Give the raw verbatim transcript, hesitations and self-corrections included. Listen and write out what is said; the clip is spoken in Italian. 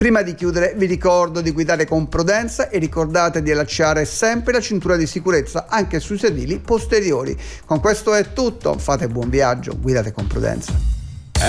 Prima di chiudere vi ricordo di guidare con prudenza e ricordate di allacciare sempre la cintura di sicurezza anche sui sedili posteriori. Con questo è tutto, fate buon viaggio, guidate con prudenza.